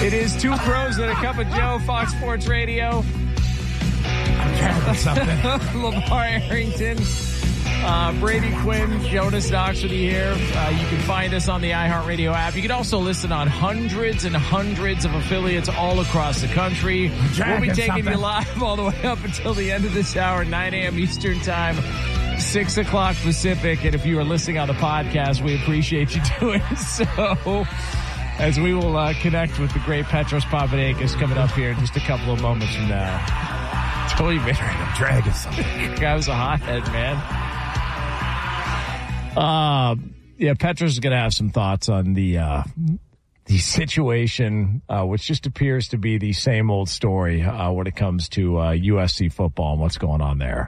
It is Two Pros and a Cup of Joe, Fox Sports Radio. Lamar Arrington, Brady Quinn, Jonas Doxity here. You can find us on the iHeartRadio app. You can also listen on hundreds and hundreds of affiliates all across the country. We'll be taking you live all the way up until the end of this hour, 9 a.m. Eastern Time, 6 o'clock Pacific. And if you are listening on the podcast, we appreciate you doing so. As we will connect with the great Petros Papadakis coming up here in just a couple of moments from now. Totally been dragging something. Guy was a hothead, man. Yeah, Petros is going to have some thoughts on the situation, which just appears to be the same old story when it comes to USC football and what's going on there.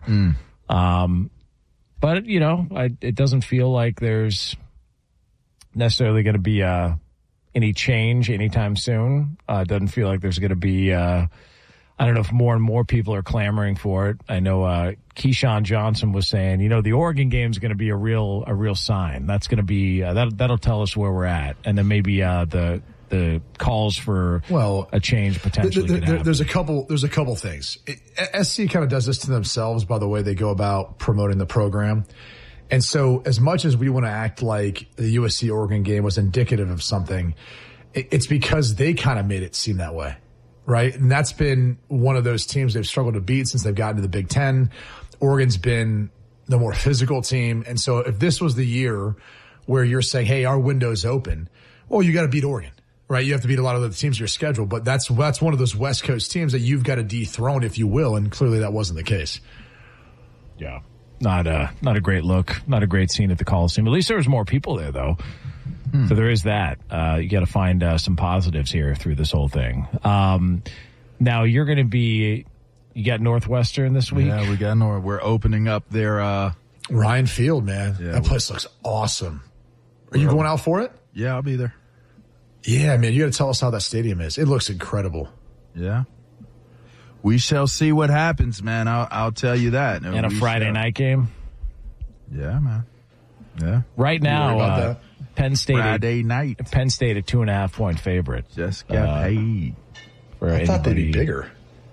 But, you know, it doesn't feel like there's necessarily going to be any change anytime soon. It doesn't feel like there's going to be, I don't know if more and more people are clamoring for it. I know Keyshawn Johnson was saying, you know, the Oregon game is going to be a real sign. That's going to be, that'll tell us where we're at. And then maybe the calls for a change potentially. There's a couple things. SC kind of does this to themselves by the way they go about promoting the program. And so as much as we want to act like the USC-Oregon game was indicative of something, it's because they kind of made it seem that way, right? And that's been one of those teams they've struggled to beat since they've gotten to the Big Ten. Oregon's been the more physical team. And so if this was the year where you're saying, hey, our window's open, well, you got to beat Oregon, right? You have to beat a lot of the teams in your schedule. But that's one of those West Coast teams that you've got to dethrone, if you will. And clearly that wasn't the case. Yeah. Not a great look, not a great scene at the Coliseum. At least there was more people there, though. So there is that. You got to find some positives here through this whole thing. Now you're going to be. You got Northwestern this week. Yeah, we got We're opening up their Ryan Field, man. Yeah, that place looks awesome. Are you going out for it? Yeah, I'll be there. Yeah, man. You got to tell us how that stadium is. It looks incredible. Yeah. We shall see what happens, man. I'll tell you that. And a Friday night game. Yeah, man. Yeah. Right now, Penn State Friday night. Penn State a 2.5-point favorite. Just got paid. I thought they'd be bigger.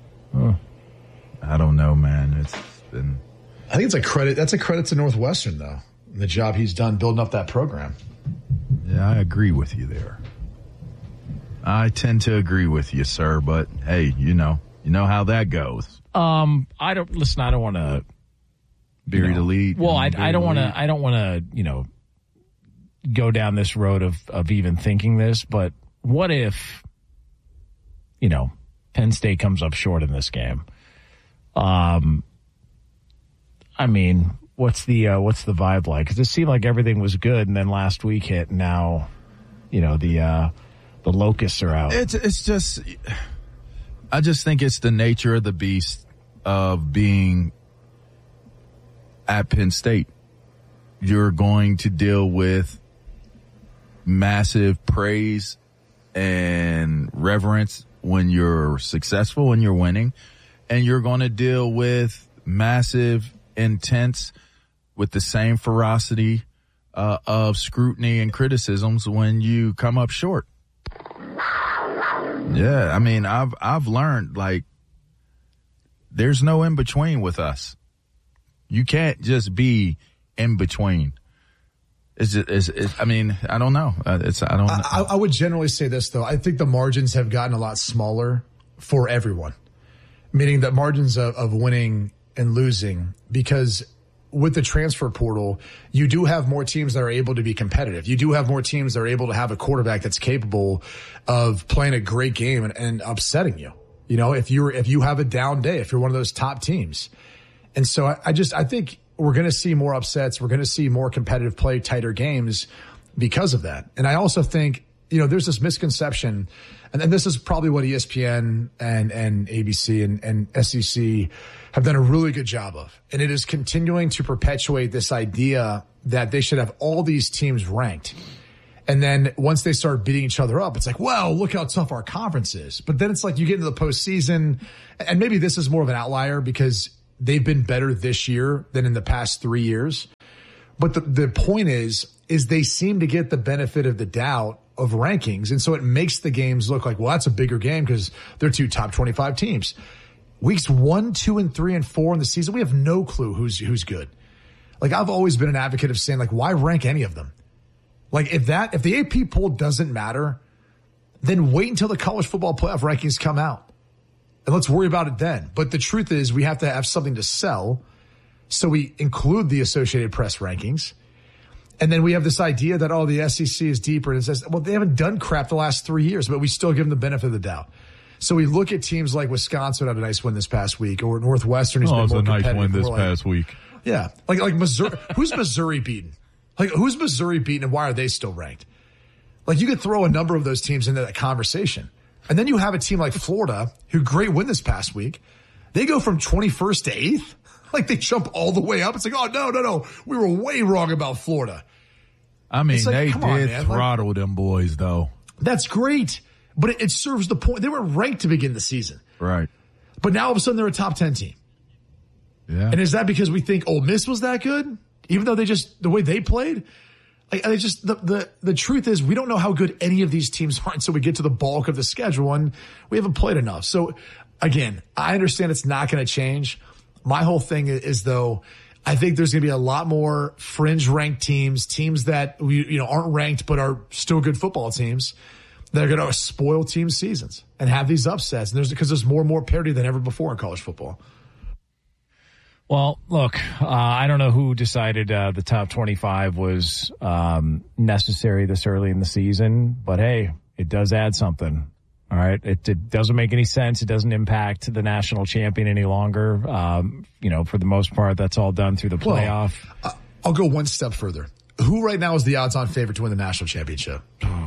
I don't know, man. It's been. I think it's a credit. That's a credit to Northwestern, though, and the job he's done building up that program. Yeah, I agree with you there. I tend to agree with you, sir. But hey, you know how that goes. I don't want to bury the lead. Well, I don't want to, go down this road of even thinking this. But what if, Penn State comes up short in this game? I mean, what's the vibe like? Because it seemed like everything was good, and then last week hit, and now, the locusts are out. It's just. I just think it's the nature of the beast of being at Penn State. You're going to deal with massive praise and reverence when you're successful, when you're winning. And you're going to deal with massive, intense, with the same ferocity of scrutiny and criticisms when you come up short. Yeah, I mean, I've learned, like, there's no in between with us. You can't just be in between. I mean, I don't know. I would generally say this, though. I think the margins have gotten a lot smaller for everyone, meaning that margins of winning and losing, because with the transfer portal, you do have more teams that are able to be competitive. You do have more teams that are able to have a quarterback that's capable of playing a great game and upsetting you. If you have a down day, if you're one of those top teams. And so I think we're going to see more upsets. We're going to see more competitive play, tighter games because of that. And I also think, there's this misconception, and this is probably what ESPN and ABC and SEC have done a really good job of. And it is continuing to perpetuate this idea that they should have all these teams ranked. And then once they start beating each other up, it's like, well, look how tough our conference is. But then it's like you get into the postseason, and maybe this is more of an outlier because they've been better this year than in the past 3 years. But the point is they seem to get the benefit of the doubt of rankings. And so it makes the games look like, well, that's a bigger game because they're 2 top 25 teams. Weeks 1, 2, and 3, and 4 in the season, we have no clue who's good. Like, I've always been an advocate of saying, like, why rank any of them? Like, if the AP poll doesn't matter, then wait until the college football playoff rankings come out. And let's worry about it then. But the truth is we have to have something to sell. So we include the Associated Press rankings. And then we have this idea that, oh, the SEC is deeper. And it says, well, they haven't done crap the last 3 years, but we still give them the benefit of the doubt. So we look at teams like Wisconsin had a nice win this past week, or Northwestern who's been more competitive. Oh, it was a nice win this past week. Yeah. Like Missouri. Who's Missouri beaten? Like, who's Missouri beaten and why are they still ranked? Like, you could throw a number of those teams into that conversation. And then you have a team like Florida, who great win this past week. They go from 21st to 8th. Like, they jump all the way up. It's like, oh, no. We were way wrong about Florida. I mean, like, they did throttle them boys, though. That's great. But it serves the point. They were ranked to begin the season. Right. But now all of a sudden they're a top 10 team. Yeah. And is that because we think Ole Miss was that good? Even though the way they played? Like, the truth is we don't know how good any of these teams are until we get to the bulk of the schedule, and we haven't played enough. So, again, I understand it's not going to change. My whole thing is, though, I think there's going to be a lot more fringe ranked teams that aren't ranked but are still good football teams that are going to spoil team seasons and have these upsets. And because there's more and more parity than ever before in college football. Well, look, I don't know who decided the top 25 was necessary this early in the season, but hey, it does add something. All right. It doesn't make any sense. It doesn't impact the national champion any longer. For the most part, that's all done through the playoff. Well, I'll go one step further. Who right now is the odds-on favorite to win the national championship?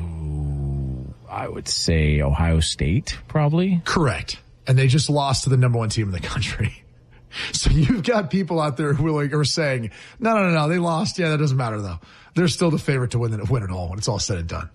I would say Ohio State, probably. Correct. And they just lost to the number 1 team in the country. So you've got people out there who are saying, no, they lost. Yeah, that doesn't matter, though. They're still the favorite to win it all when it's all said and done.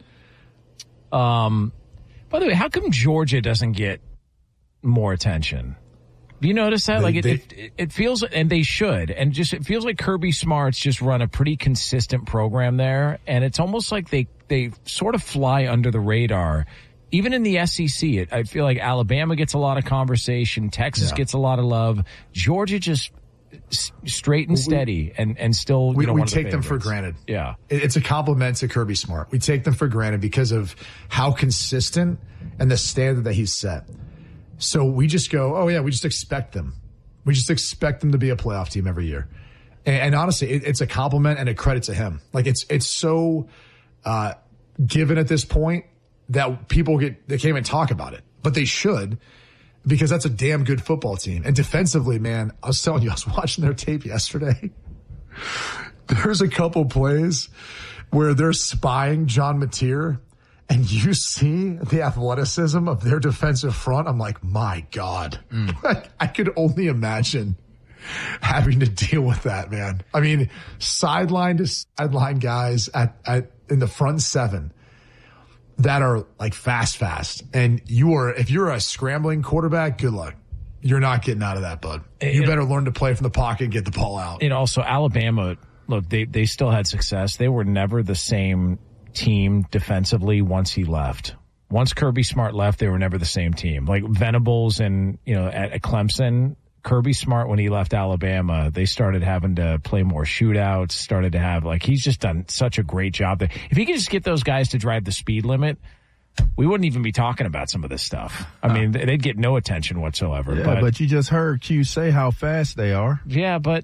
By the way, how come Georgia doesn't get more attention? Do you notice that? It feels, and they should, and just it feels like Kirby Smart's just run a pretty consistent program there, and it's almost like they sort of fly under the radar. Even in the SEC, I feel like Alabama gets a lot of conversation, Texas gets a lot of love, Georgia just straight and steady, and still we take them for granted. Yeah, it's a compliment to Kirby Smart. We take them for granted because of how consistent and the standard that he's set. So we just go, oh yeah, we just expect them. We just expect them to be a playoff team every year. And honestly, it's a compliment and a credit to him. Like it's so given at this point that people they can't even talk about it, but they should, because that's a damn good football team. And defensively, man, I was telling you, I was watching their tape yesterday. There's a couple plays where they're spying John Mateer, and you see the athleticism of their defensive front. I'm like, my God. I could only imagine having to deal with that, man. I mean, sideline to sideline guys in the front 7 that are like fast. And if you're a scrambling quarterback, good luck. You're not getting out of that, bud. You better learn to play from the pocket and get the ball out. And also Alabama, look, they still had success. They were never the same team defensively once he left. Once Kirby Smart left, they were never the same team. Like Venables and, at Clemson, Kirby Smart, when he left Alabama, they started having to play more shootouts, started to have, he's just done such a great job there. If he could just get those guys to drive the speed limit, we wouldn't even be talking about some of this stuff. I mean, they'd get no attention whatsoever. Yeah, but you just heard Q say how fast they are. Yeah, but,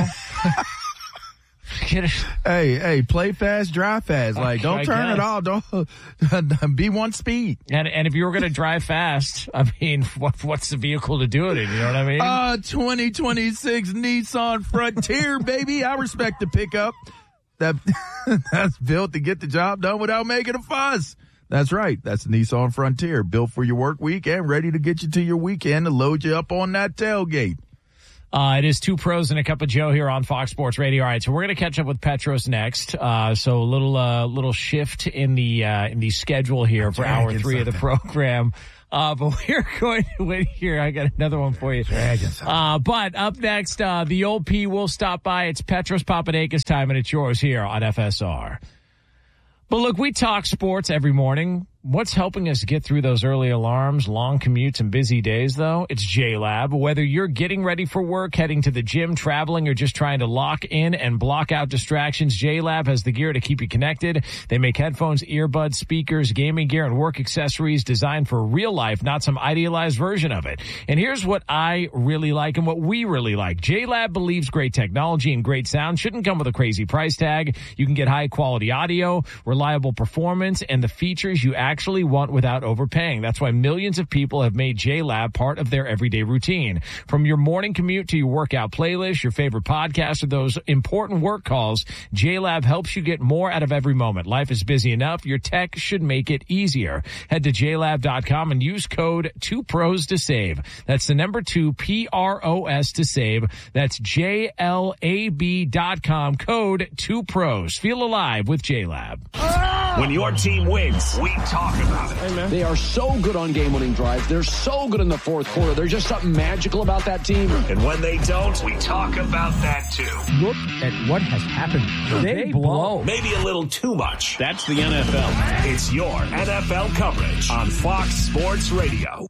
Hey, play fast, drive fast. Don't turn it off. Don't be one speed. And if you were going to drive fast, I mean, what's the vehicle to do it in? You know what I mean? 2026 Nissan Frontier, baby. I respect the pickup. That's built to get the job done without making a fuss. That's right. That's Nissan Frontier, built for your work week and ready to get you to your weekend to load you up on that tailgate. It is Two Pros and a Cup of Joe here on Fox Sports Radio. All right, so we're going to catch up with Petros next. So a little shift in the schedule here for hour 3 of the program. But we're going to wait here. I got another one for you. But up next, the old P will stop by. It's Petros Papadakis time, and it's yours here on FSR. But look, we talk sports every morning. What's helping us get through those early alarms, long commutes, and busy days, though? It's JLab. Whether you're getting ready for work, heading to the gym, traveling, or just trying to lock in and block out distractions, JLab has the gear to keep you connected. They make headphones, earbuds, speakers, gaming gear, and work accessories designed for real life, not some idealized version of it. And here's what I really like and what we really like. JLab believes great technology and great sound shouldn't come with a crazy price tag. You can get high-quality audio, reliable performance, and the features you actually want without overpaying. That's why millions of people have made JLab part of their everyday routine. From your morning commute to your workout playlist, your favorite podcast, or those important work calls, JLab helps you get more out of every moment. Life is busy enough. Your tech should make it easier. Head to JLab.com and use code 2PROS to save. That's the number 2 PROS to save. That's JLAB.com, code 2PROS. Feel alive with JLab. When your team wins, we talk about it. Hey, they are so good on game-winning drives. They're so good in the fourth quarter. There's just something magical about that team. And when they don't, we talk about that too. Look at what has happened. They blow. Maybe a little too much. That's the NFL. It's your NFL coverage on Fox Sports Radio.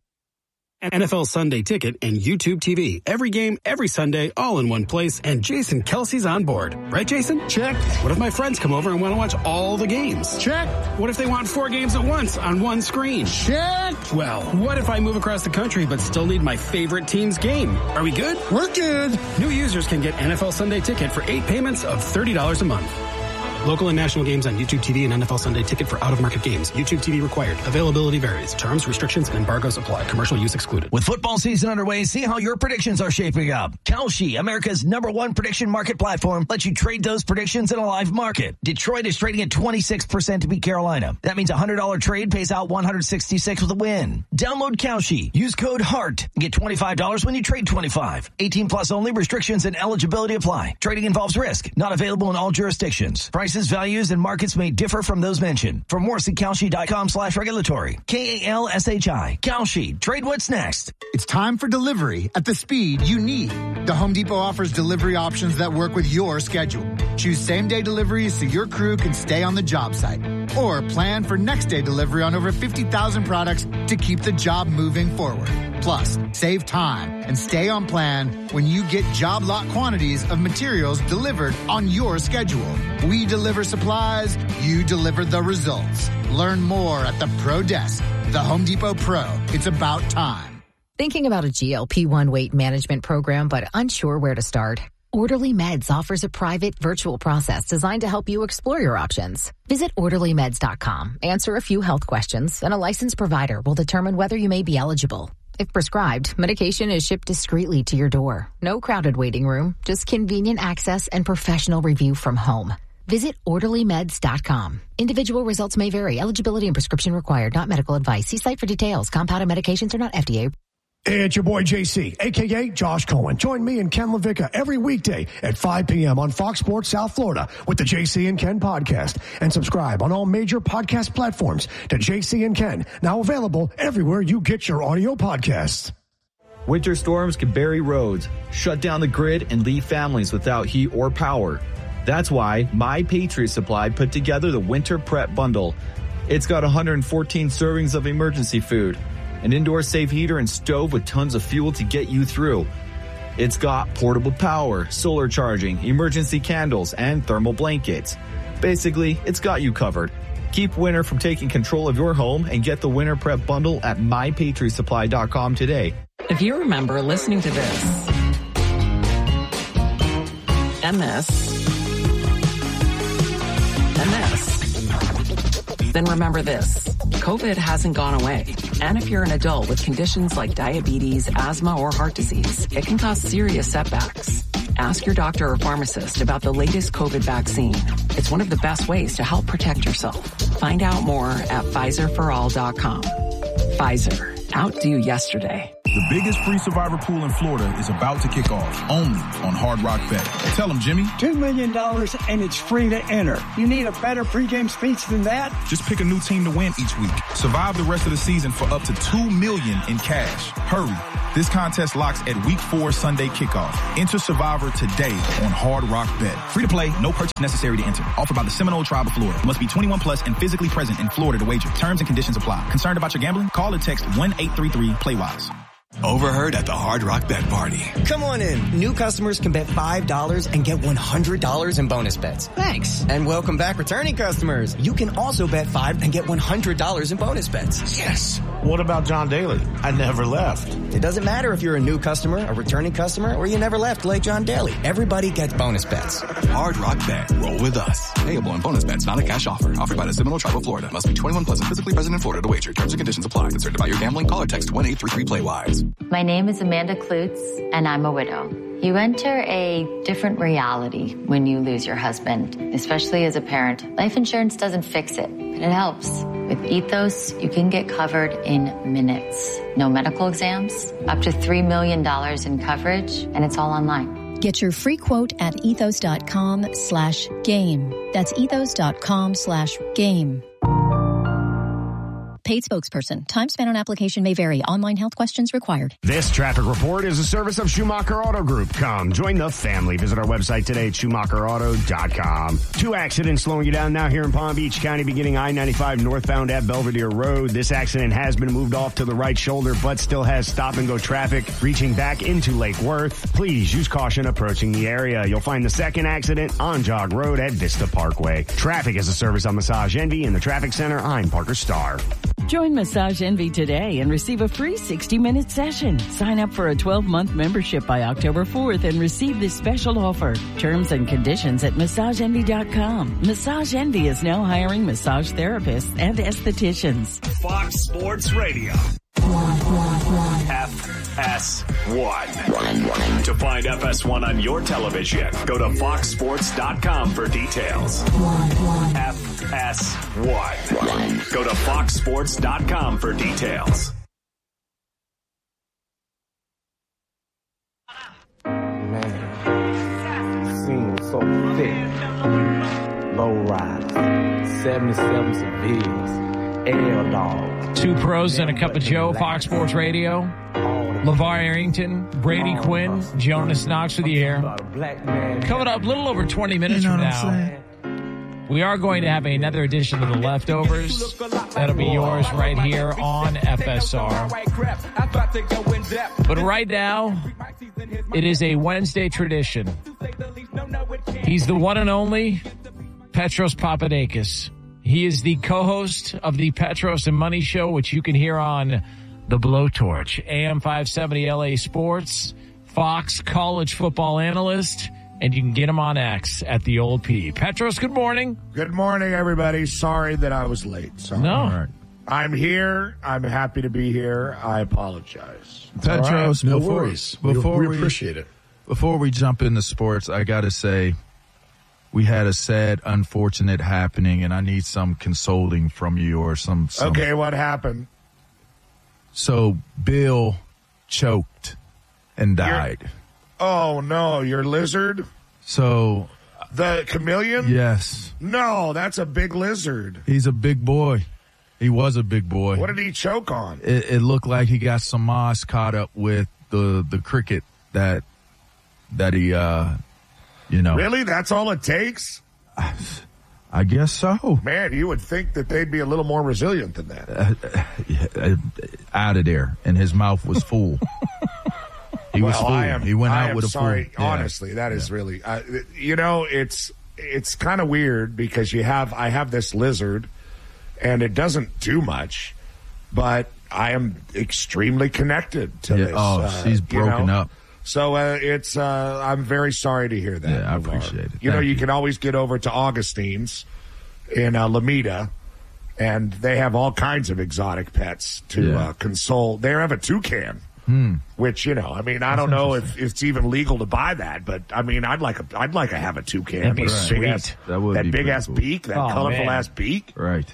NFL Sunday Ticket and YouTube TV. Every game, every Sunday, all in one place. And Jason Kelsey's on board. Right, Jason? Check. What if my friends come over and want to watch all the games? Check. What if they want 4 games at once on one screen? Check. Well, what if I move across the country but still need my favorite team's game? Are we good? We're good. New users can get NFL Sunday Ticket for 8 payments of $30 a month. Local and national games on YouTube TV and NFL Sunday Ticket for out-of-market games. YouTube TV required. Availability varies. Terms, restrictions, and embargoes apply. Commercial use excluded. With football season underway, see how your predictions are shaping up. Kalshi, America's #1 prediction market platform, lets you trade those predictions in a live market. Detroit is trading at 26% to beat Carolina. That means a $100 trade pays out $166 with a win. Download Kalshi. Use code HEART and get $25 when you trade 25. 18 plus only. Restrictions and eligibility apply. Trading involves risk. Not available in all jurisdictions. Prices, values, and markets may differ from those mentioned. For more, see Kalshi.com/regulatory. KALSHI. Kalshi. Trade what's next. It's time for delivery at the speed you need. The Home Depot offers delivery options that work with your schedule. Choose same-day deliveries so your crew can stay on the job site. Or plan for next-day delivery on over 50,000 products to keep the job moving forward. Plus, save time and stay on plan when you get job lot quantities of materials delivered on your schedule. We deliver supplies, you deliver the results. Learn more at the Pro Desk. The Home Depot Pro. It's about time. Thinking about a GLP-1 weight management program but unsure where to start? Orderly Meds offers a private virtual process designed to help you explore your options. Visit orderlymeds.com, answer a few health questions, and a licensed provider will determine whether you may be eligible. If prescribed, medication is shipped discreetly to your door. No crowded waiting room, just convenient access and professional review from home. Visit orderlymeds.com. Individual results may vary. Eligibility and prescription required. Not medical advice. See site for details. Compounded medications are not FDA. Hey, it's your boy JC, a.k.a. Josh Cohen. Join me and Ken LaVicka every weekday at 5 p.m. on Fox Sports South Florida with the JC and Ken podcast. And subscribe on all major podcast platforms to JC and Ken, now available everywhere you get your audio podcasts. Winter storms can bury roads, shut down the grid, and leave families without heat or power. That's why My Patriot Supply put together the Winter Prep Bundle. It's got 114 servings of emergency food, an indoor safe heater and stove with tons of fuel to get you through. It's got portable power, solar charging, emergency candles, and thermal blankets. Basically, it's got you covered. Keep winter from taking control of your home and get the Winter Prep Bundle at MyPatriotSupply.com today. If you remember listening to this, and this, and this, then remember this. COVID hasn't gone away. And if you're an adult with conditions like diabetes, asthma, or heart disease, it can cause serious setbacks. Ask your doctor or pharmacist about the latest COVID vaccine. It's one of the best ways to help protect yourself. Find out more at PfizerForAll.com. Pfizer. Outdo yesterday. The biggest free Survivor pool in Florida is about to kick off, only on Hard Rock Bet. Tell them, Jimmy. $2 million and it's free to enter. You need a better pregame speech than that? Just pick a new team to win each week. Survive the rest of the season for up to $2 million in cash. Hurry. This contest locks at Week 4 Sunday kickoff. Enter Survivor today on Hard Rock Bet. Free to play, no purchase necessary to enter. Offered by the Seminole Tribe of Florida. Must be 21 plus and physically present in Florida to wager. Terms and conditions apply. Concerned about your gambling? Call or text 1-833-PLAY-WISE. Overheard at the Hard Rock Bet Party. Come on in. New customers can bet $5 and get $100 in bonus bets. Thanks. And welcome back returning customers. You can also bet $5 and get $100 in bonus bets. Yes. What about John Daly? I never left. It doesn't matter if you're a new customer, a returning customer, or you never left like John Daly. Everybody gets bonus bets. Hard Rock Bet. Roll with us. Payable on bonus bets, not a cash offer. Offered by the Seminole Tribe of Florida. Must be 21 plus and physically present in Florida to wager. Terms and conditions apply. Concerned about your gambling? Call or text 1-833-PLAY-WISE. My name is Amanda Klutz, and I'm a widow. You enter a different reality when you lose your husband, especially as a parent. Life insurance doesn't fix it, but it helps. With Ethos, you can get covered in minutes. No medical exams, up to $3 million in coverage, and it's all online. Get your free quote at ethos.com/game. That's ethos.com/game. Paid spokesperson. Time spent on application may vary. Online health questions required. This traffic report is a service of Schumacher Auto Group. Come, join the family. Visit our website today at SchumacherAuto.com. 2 accidents slowing you down now here in Palm Beach County, beginning I-95 northbound at Belvedere Road. This accident has been moved off to the right shoulder, but still has stop-and-go traffic reaching back into Lake Worth. Please use caution approaching the area. You'll find the second accident on Jog Road at Vista Parkway. Traffic is a service on Massage Envy in the Traffic Center. I'm Parker Starr. Join Massage Envy today and receive a free 60-minute session. Sign up for a 12-month membership by October 4th and receive this special offer. Terms and conditions at MassageEnvy.com. Massage Envy is now hiring massage therapists and estheticians. Fox Sports Radio. FS1. To find FS1 on your television, go to foxsports.com for details. FS1. Go to foxsports.com for details. Man, seems so thick. Low riders, 77 civilians, L dogs. 2 pros and a cup of Joe, Fox Sports Radio. LeVar Arrington, Brady Quinn, Jonas Knox with you here. Coming up a little over 20 minutes from now, we are going to have another edition of The Leftovers. That'll be yours right here on FSR. But right now, it is a Wednesday tradition. He's the one and only Petros Papadakis. He is the co-host of the Petros and Money Show, which you can hear on The Blowtorch, AM 570 LA Sports, Fox college football analyst, and you can get him on X at the old P. Petros, good morning. Good morning, everybody. Sorry that I was late. Sorry. No. I'm here. I'm happy to be here. I apologize. Petros, right. No worries. We appreciate it. Before we jump into sports, I got to say, we had a sad, unfortunate happening, and I need some consoling from you or some. Okay, what happened? So Bill choked and died. Oh, no, your lizard? So. The chameleon? Yes. No, that's a big lizard. He's a big boy. He was a big boy. What did he choke on? It looked like he got some moss caught up with the cricket that he, Really? That's all it takes? I guess so. Man, you would think that they'd be a little more resilient than that. Out of there. And his mouth was full. He was full. He went out with a full. Sorry, honestly, that is really, it's kind of weird because I have this lizard and it doesn't do much, but I am extremely connected to this. Oh, she's broken up. So I'm very sorry to hear that. Yeah, I appreciate it. You can always get over to Augustine's in Lomita, and they have all kinds of exotic pets to console. They have a toucan, which I don't know if it's even legal to buy that, but I mean, I'd like to have a toucan. That'd be sweet. That big ass beak, that colorful ass beak. Right.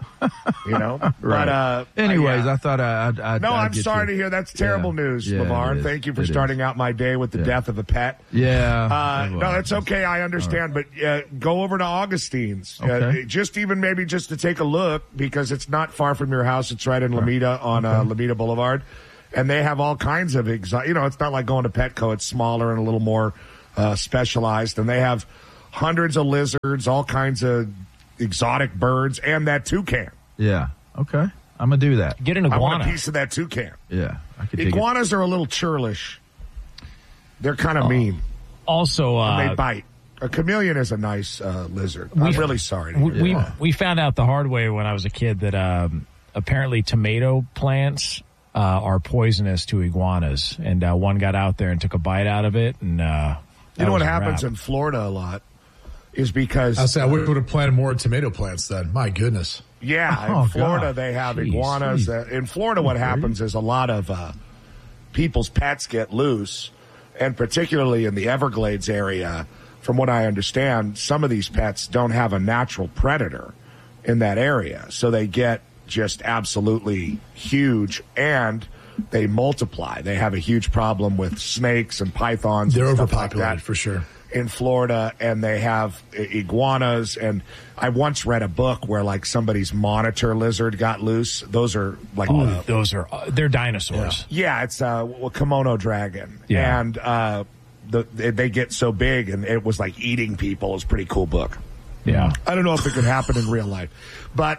You know? Right. But, anyways, yeah. I thought I'd No, I'd I'm get sorry you. to hear. That's terrible news, Yeah, LeVar. it is. Thank you for It starting is. out my day with the death of a pet. Yeah. No, that's okay. I understand. But go over to Augustine's. Okay. Just to take a look, because it's not far from your house. It's right in Lomita on Lomita Boulevard. And they have all kinds of it's not like going to Petco. It's smaller and a little more specialized. And they have hundreds of lizards, all kinds of exotic birds, and that toucan. Yeah. Okay. I'm going to do that. Get an I iguana. want a piece of that toucan. Yeah. I could dig it. Iguanas are a little churlish. They're kind of mean. Also, And they bite. A chameleon is a nice lizard. I'm really sorry to hear that. We found out the hard way when I was a kid that apparently tomato plants are poisonous to iguanas, and one got out there and took a bite out of it, and you know what happens in Florida a lot is because I would have planted more tomato plants then. My goodness. Yeah, in Florida they have iguanas. In Florida, what happens is a lot of people's pets get loose, and particularly in the Everglades area, from what I understand, some of these pets don't have a natural predator in that area, so they get just absolutely huge, and they multiply. They have a huge problem with snakes and pythons. They're and stuff overpopulated like that for sure. In Florida, and they have iguanas. And I once read a book where like somebody's monitor lizard got loose. Those are like they're dinosaurs. Yeah, it's a kimono dragon. Yeah. And they get so big, and it was like eating people. It was a pretty cool book. Yeah. I don't know if it could happen in real life, but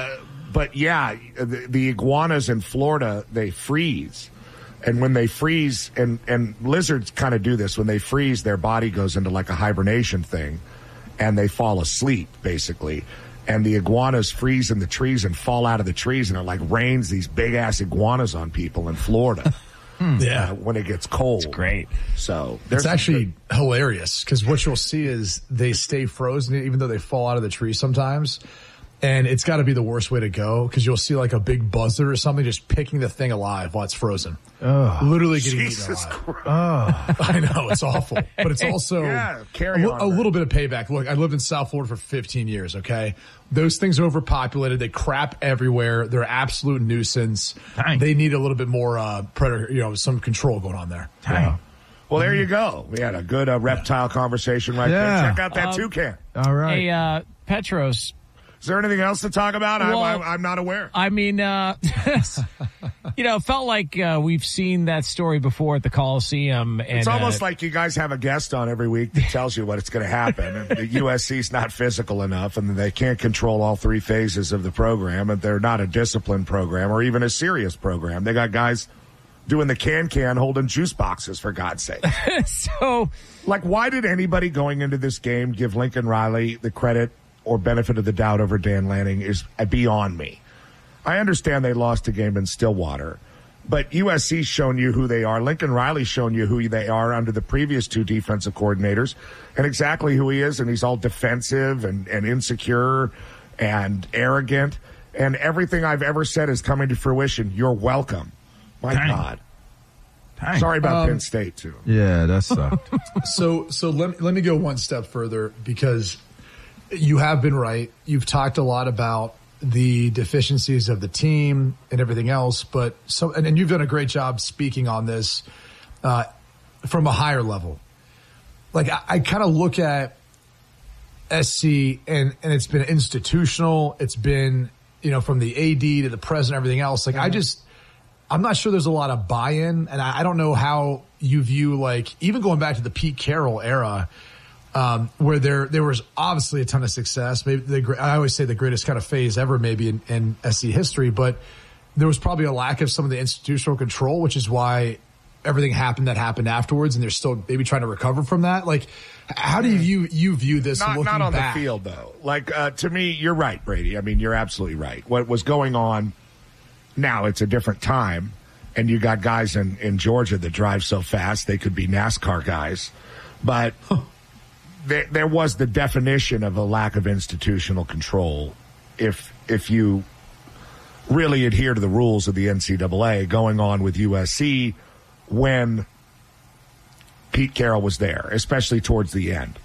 yeah, the iguanas in Florida, they freeze. And when they freeze, and lizards kind of do this, when they freeze, their body goes into like a hibernation thing, and they fall asleep, basically. And the iguanas freeze in the trees and fall out of the trees, and it like rains these big-ass iguanas on people in Florida. Yeah. When it gets cold. It's great. So it's actually hilarious, because what you'll see is they stay frozen even though they fall out of the tree sometimes. And it's got to be the worst way to go, because you'll see like a big buzzard or something just picking the thing alive while it's frozen. Literally getting eaten alive. I know, it's awful. But it's also a little bit of payback. Look, I lived in South Florida for 15 years, okay? Those things are overpopulated. They crap everywhere. They're an absolute nuisance. Dang. They need a little bit more predator, some control going on there. Yeah. Well, there you go. We had a good reptile conversation right there. Check out that toucan. All right. Hey, Petros. Is there anything else to talk about? Well, I'm not aware. I mean, it felt like we've seen that story before at the Coliseum. And, it's almost like you guys have a guest on every week that tells you what's going to happen. And the USC's not physical enough, and they can't control all three phases of the program, and they're not a disciplined program or even a serious program. They got guys doing the can holding juice boxes, for God's sake. So, like, why did anybody going into this game give Lincoln Riley the credit or benefit of the doubt over Dan Lanning is beyond me. I understand they lost a game in Stillwater, but USC's shown you who they are. Lincoln Riley's shown you who they are under the previous two defensive coordinators and exactly who he is, and he's all defensive and insecure and arrogant, and everything I've ever said is coming to fruition. You're welcome. My God. Dang. Sorry about Penn State, too. Yeah, that sucked. So let me go one step further, because you have been right. You've talked a lot about the deficiencies of the team and everything else, but and you've done a great job speaking on this from a higher level. Like I kind of look at SC and it's been institutional. It's been, from the AD to the president, everything else. Like I'm not sure there's a lot of buy-in, and I don't know how you view, like, even going back to the Pete Carroll era, where there was obviously a ton of success. Maybe I always say the greatest kind of phase ever, maybe in SC history, but there was probably a lack of some of the institutional control, which is why everything happened that happened afterwards, and they're still maybe trying to recover from that. Like, how do you view this? Not on the field, though. Like, to me, you're right, Brady. I mean, you're absolutely right. What was going on now, it's a different time, and you got guys in Georgia that drive so fast they could be NASCAR guys, but there was the definition of a lack of institutional control. If you really adhere to the rules of the NCAA going on with USC when Pete Carroll was there, especially towards the end.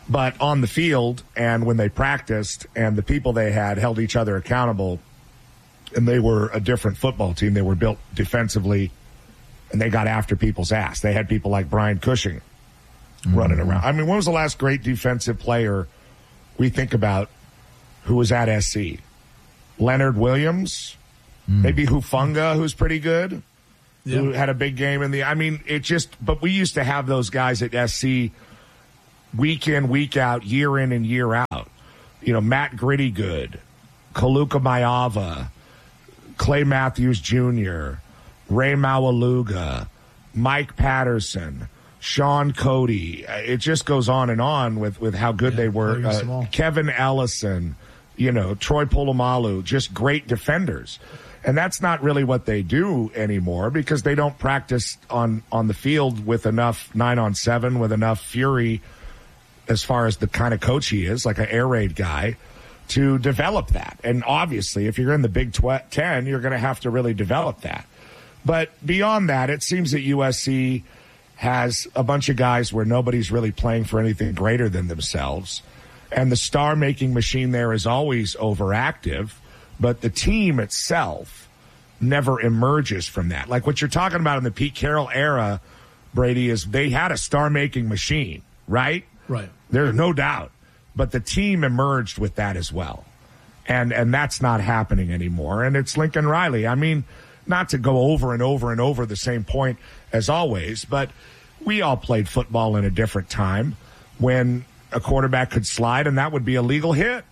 But on the field and when they practiced and the people they had held each other accountable, and they were a different football team. They were built defensively, and they got after people's ass. They had people like Brian Cushing running around. I mean, when was the last great defensive player we think about who was at SC? Leonard Williams? Maybe Hufanga, who's pretty good, who had a big game in the – I mean, but we used to have those guys at SC week in, week out, year in and year out. You know, Matt Gritty Good, Kaluka Mayava, Clay Matthews Jr., Ray Mawaluga, Mike Patterson, Sean Cody. It just goes on and on with how good they were. Kevin Ellison, you know, Troy Polamalu, just great defenders. And that's not really what they do anymore because they don't practice on the field with enough 9-on-7, with enough fury as far as the kind of coach he is, like an air raid guy, to develop that. And obviously, if you're in the Big 10, you're going to have to really develop that. But beyond that, it seems that USC has a bunch of guys where nobody's really playing for anything greater than themselves. And the star-making machine there is always overactive, but the team itself never emerges from that. Like what you're talking about in the Pete Carroll era, Brady, is they had a star-making machine, right? Right. There's no doubt. But the team emerged with that as well. And that's not happening anymore. And it's Lincoln Riley. I mean, not to go over and over and over the same point as always, but we all played football in a different time when a quarterback could slide and that would be a legal hit.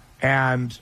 And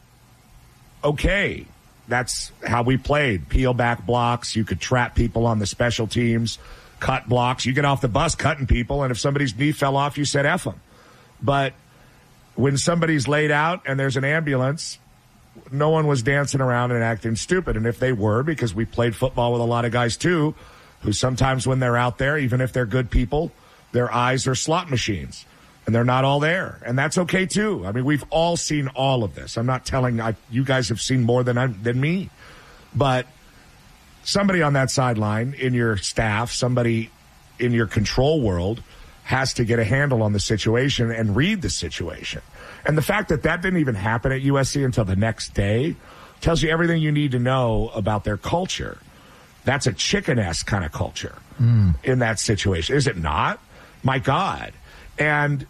okay, that's how we played. Peel back blocks. You could trap people on the special teams, cut blocks. You get off the bus cutting people, and if somebody's knee fell off, you said F them. But when somebody's laid out and there's an ambulance, no one was dancing around and acting stupid. And if they were, because we played football with a lot of guys too, who sometimes when they're out there, even if they're good people, their eyes are slot machines. And they're not all there. And that's okay, too. I mean, we've all seen all of this. I'm not telling you guys have seen more than me. But somebody on that sideline in your staff, somebody in your control world has to get a handle on the situation and read the situation. And the fact that didn't even happen at USC until the next day tells you everything you need to know about their culture. That's a chicken-ass kind of culture in that situation. Is it not? My God. And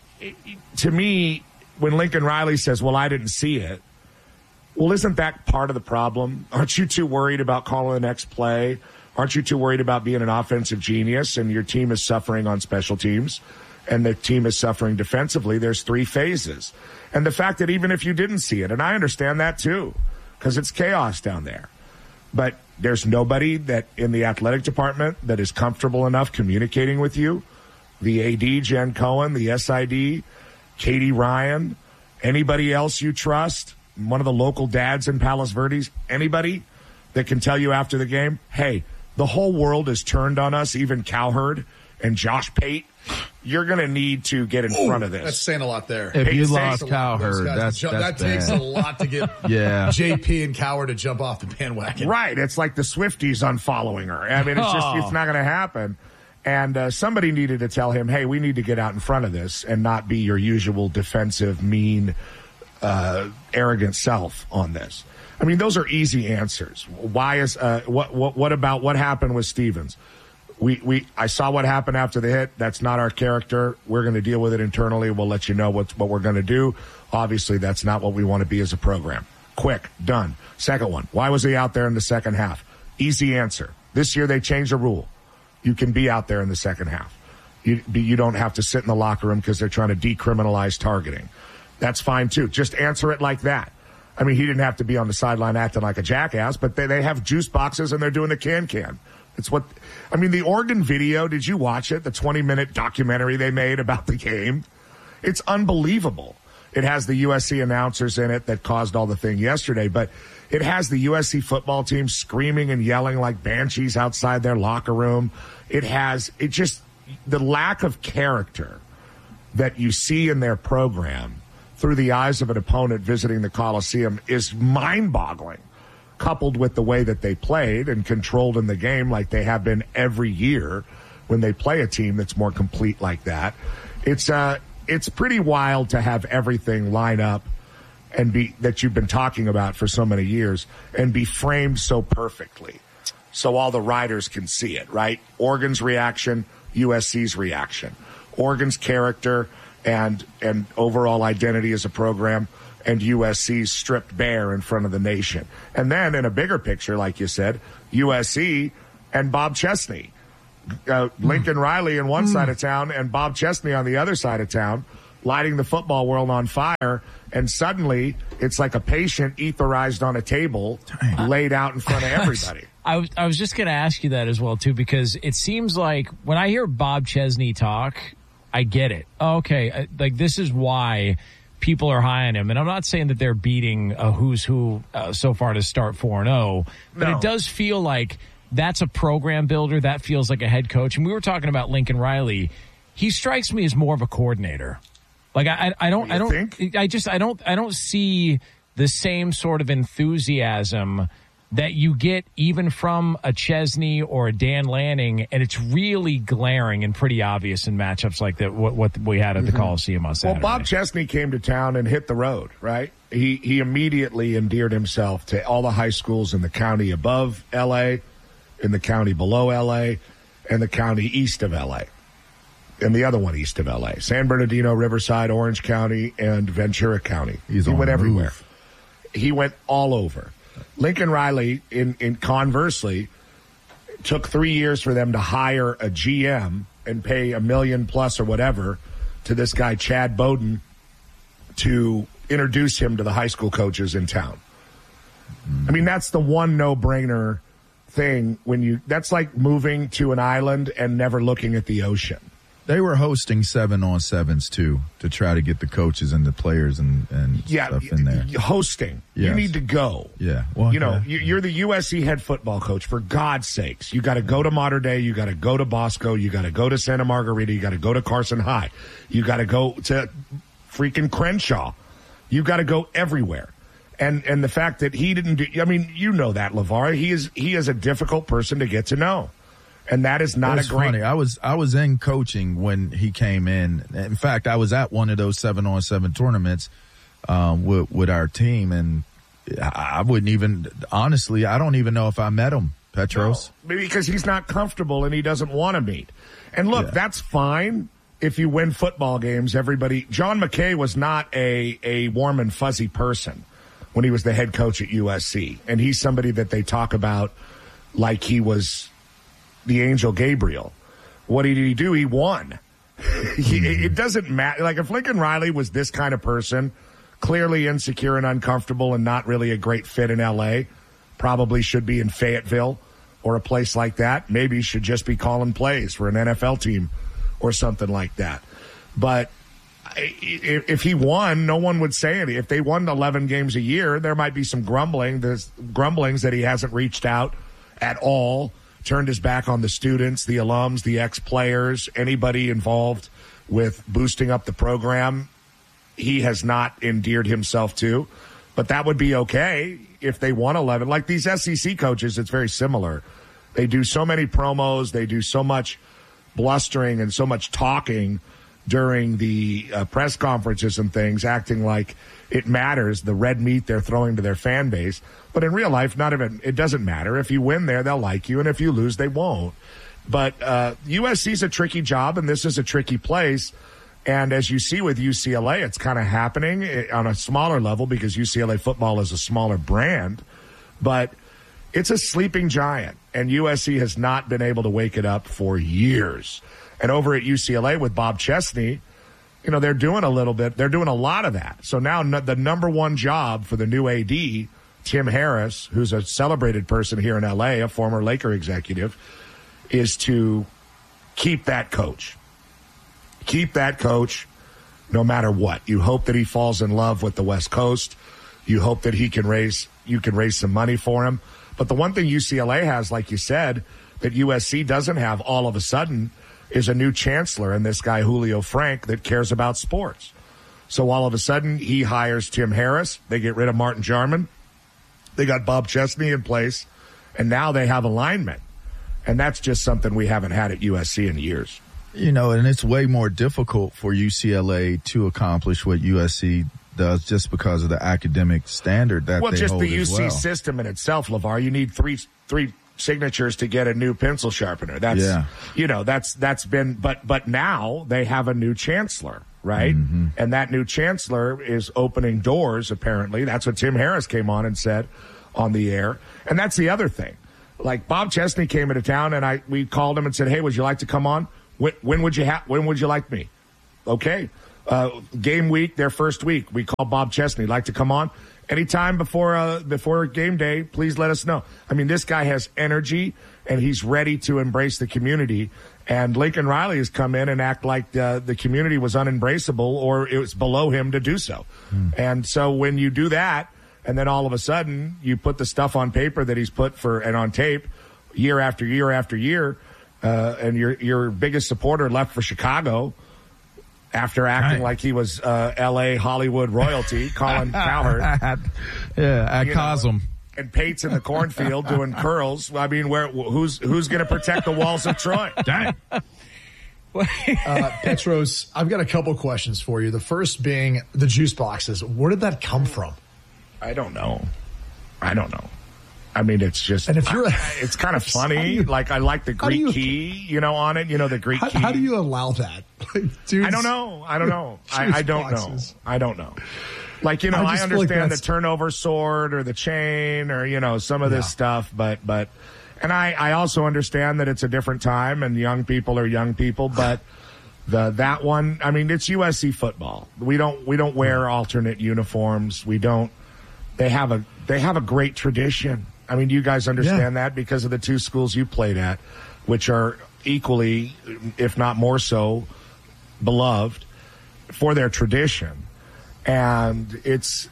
to me, when Lincoln Riley says, well, I didn't see it, well, isn't that part of the problem? Aren't you too worried about calling the next play? Aren't you too worried about being an offensive genius and your team is suffering on special teams and the team is suffering defensively? There's 3 phases. And the fact that even if you didn't see it, and I understand that too, because it's chaos down there, but there's nobody that in the athletic department that is comfortable enough communicating with you. The AD, Jen Cohen, the SID, Katie Ryan, anybody else you trust, one of the local dads in Palos Verdes, anybody that can tell you after the game, hey, the whole world is turned on us, even Cowherd and Josh Pate. You're going to need to get in front of this. That's saying a lot there. If you lost Cowherd, that takes a lot to get JP and Cowherd to jump off the bandwagon. Right. It's like the Swifties unfollowing her. I mean, it's not going to happen. And somebody needed to tell him, hey, we need to get out in front of this and not be your usual defensive, mean, arrogant self on this. I mean, those are easy answers. Why is what about what happened with Stevens? I saw what happened after the hit. That's not our character. We're going to deal with it internally. We'll let you know what we're going to do. Obviously, that's not what we want to be as a program. Quick, done. Second one, why was he out there in the second half? Easy answer. This year they changed the rule. You can be out there in the second half. You don't have to sit in the locker room because they're trying to decriminalize targeting. That's fine, too. Just answer it like that. I mean, he didn't have to be on the sideline acting like a jackass, but they have juice boxes and they're doing the can-can. It's what – I mean, the Oregon video, did you watch it? The 20-minute documentary they made about the game? It's unbelievable. It has the USC announcers in it that caused all the thing yesterday, but it has the USC football team screaming and yelling like banshees outside their locker room. The lack of character that you see in their program through the eyes of an opponent visiting the Coliseum is mind-boggling, coupled with the way that they played and controlled in the game like they have been every year when they play a team that's more complete like that. it's pretty wild to have everything line up and be that you've been talking about for so many years and be framed so perfectly so all the writers can see it, right? Oregon's reaction, USC's reaction, Oregon's character and overall identity as a program, and USC's stripped bare in front of the nation. And then in a bigger picture, like you said, USC and Bob Chesney. Lincoln Riley on one side of town and Bob Chesney on the other side of town, lighting the football world on fire. And suddenly it's like a patient etherized on a table laid out in front of everybody. I was just going to ask you that as well, too, because it seems like when I hear Bob Chesney talk, I get it. Okay, like this is why people are high on him. And I'm not saying that they're beating a who's who so far to start 4-0, but it does feel like that's a program builder. That feels like a head coach. And we were talking about Lincoln Riley. He strikes me as more of a coordinator. Like I don't see the same sort of enthusiasm that you get even from a Chesney or a Dan Lanning, and it's really glaring and pretty obvious in matchups like that. What we had at the Coliseum on Saturday. Well, Bob Chesney came to town and hit the road, right? He immediately endeared himself to all the high schools in the county above L.A., in the county below L.A., and the county east of L.A., and the other one east of L.A., San Bernardino, Riverside, Orange County, and Ventura County. He went everywhere. He went all over. Lincoln Riley, in conversely, took 3 years for them to hire a GM and pay $1 million plus or whatever to this guy, Chad Bowden, to introduce him to the high school coaches in town. I mean, that's the one no-brainer thing that's like moving to an island and never looking at the ocean. They were hosting 7-on-7s too to try to get the coaches and the players and stuff in there. Hosting. Yes. You need to go. Yeah. Well, you're the USC head football coach. For God's sakes, you got to go to Mater Dei. You got to go to Bosco. You got to go to Santa Margarita. You got to go to Carson High. You got to go to freaking Crenshaw. You got to go everywhere. And the fact that he didn't do, I mean, you know that, LeVar. He is a difficult person to get to know. And that is not a great. Funny. I was in coaching when he came in. In fact, I was at one of those 7-on-7 tournaments with our team, and I wouldn't even honestly. I don't even know if I met him, Petros. No, because he's not comfortable and he doesn't want to meet. And look, that's fine if you win football games. Everybody. John McKay was not a warm and fuzzy person when he was the head coach at USC, and he's somebody that they talk about like he was the angel Gabriel. What did he do? He won. It doesn't matter. Like if Lincoln Riley was this kind of person, clearly insecure and uncomfortable and not really a great fit in L.A., probably should be in Fayetteville or a place like that. Maybe he should just be calling plays for an NFL team or something like that. But if he won, no one would say anything. If they won 11 games a year, there might be some grumbling. There's grumblings that he hasn't reached out at all, turned his back on the students, the alums, the ex-players, anybody involved with boosting up the program. He has not endeared himself to. But that would be okay if they won 11. Like these SEC coaches, it's very similar. They do so many promos. They do so much blustering and so much talking during the press conferences and things, acting like it matters, the red meat they're throwing to their fan base. But in real life, it doesn't matter. If you win there, they'll like you, and if you lose, they won't. But USC's a tricky job, and this is a tricky place. And as you see with UCLA, it's kind of happening on a smaller level because UCLA football is a smaller brand. But it's a sleeping giant, and USC has not been able to wake it up for years. And over at UCLA with Bob Chesney, they're doing a little bit. They're doing a lot of that. So now the number one job for the new AD, Tim Harris, who's a celebrated person here in L.A., a former Laker executive, is to keep that coach. Keep that coach no matter what. You hope that he falls in love with the West Coast. You hope that you can raise some money for him. But the one thing UCLA has, like you said, that USC doesn't have all of a sudden is a new chancellor and this guy Julio Frank that cares about sports. So all of a sudden he hires Tim Harris. They get rid of Martin Jarman. They got Bob Chesney in place, and now they have alignment. And that's just something we haven't had at USC in years. And it's way more difficult for UCLA to accomplish what USC does just because of the academic standard that they hold as well. Well, just the UC system in itself, LeVar. You need three signatures to get a new pencil sharpener. That's been, but now they have a new chancellor, right? Mm-hmm. And that new chancellor is opening doors, apparently. That's what Tim Harris came on and said on the air. And that's the other thing. Like, Bob Chesney came into town, and we called him and said, hey, would you like to come on? When would you like me? Okay. Game week, their first week, we call Bob Chesney. Like to come on? Anytime before game day, please let us know. I mean, this guy has energy, and he's ready to embrace the community. And Lincoln Riley has come in and act like the community was unembraceable or it was below him to do so. And so when you do that, and then all of a sudden you put the stuff on paper that he's put and on tape year after year after year, and your biggest supporter left for Chicago after acting like he was L.A. Hollywood royalty, Colin Cowherd. At Cosm. And Pate's in the cornfield doing curls. I mean, who's going to protect the walls of Troy? Dang. Petros, I've got a couple questions for you. The first being the juice boxes. Where did that come from? I don't know. I mean, it's just, and if you're it's kind of funny. I like the Greek key, on it, the Greek key. How do you allow that? Dude, I don't know. I don't know. Like, I understand the turnover sword or the chain or, some of this stuff, but, and I also understand that it's a different time and young people are young people, but that one, I mean, it's USC football. We don't wear alternate uniforms. They have a great tradition. I mean, do you guys understand that because of the two schools you played at, which are equally, if not more so, beloved for their tradition. And it's